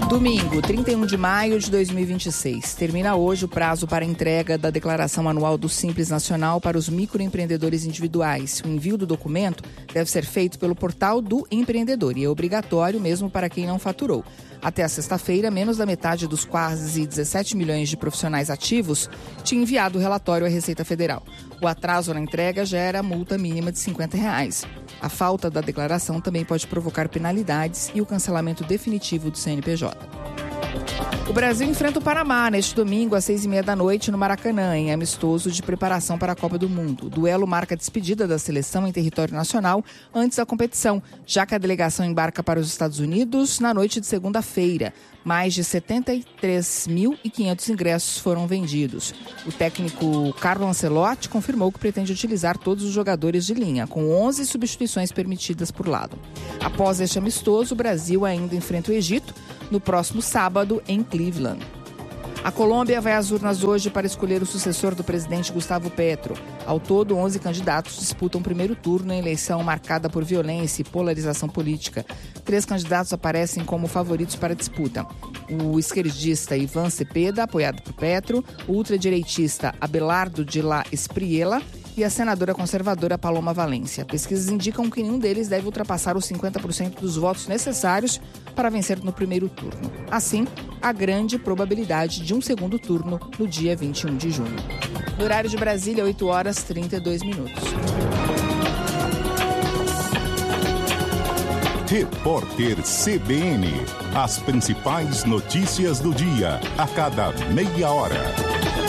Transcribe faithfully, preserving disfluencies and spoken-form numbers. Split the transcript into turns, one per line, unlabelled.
Domingo, trinta e um de maio de dois mil e vinte e seis. Termina hoje o prazo para entrega da declaração anual do Simples Nacional para os microempreendedores individuais. O envio do documento deve ser feito pelo portal do empreendedor e é obrigatório mesmo para quem não faturou. Até a sexta-feira, menos da metade dos quase dezessete milhões de profissionais ativos tinha enviado o relatório à Receita Federal. O atraso na entrega gera multa mínima de cinquenta reais. A falta da declaração também pode provocar penalidades e o cancelamento definitivo do C N P J. O Brasil enfrenta o Panamá neste domingo às seis e meia da noite no Maracanã, em amistoso de preparação para a Copa do Mundo. O duelo marca a despedida da seleção em território nacional antes da competição, já que a delegação embarca para os Estados Unidos na noite de segunda-feira. Mais de setenta e três mil e quinhentos ingressos foram vendidos. O técnico Carlo Ancelotti confirmou que pretende utilizar todos os jogadores de linha, com onze substituições permitidas por lado. Após este amistoso, o Brasil ainda enfrenta o Egito no próximo sábado em Cleveland. A Colômbia vai às urnas hoje para escolher o sucessor do presidente Gustavo Petro. Ao todo, onze candidatos disputam o primeiro turno em eleição marcada por violência e polarização política. Três candidatos aparecem como favoritos para a disputa. O esquerdista Ivan Cepeda, apoiado por Petro, o ultradireitista Abelardo de la Espriella e a senadora conservadora Paloma Valência. Pesquisas indicam que nenhum deles deve ultrapassar os cinquenta por cento dos votos necessários para vencer no primeiro turno. Assim, há grande probabilidade de um segundo turno no dia vinte e um de junho. No horário de Brasília, oito horas e trinta e dois minutos.
Repórter C B N. As principais notícias do dia, a cada meia hora.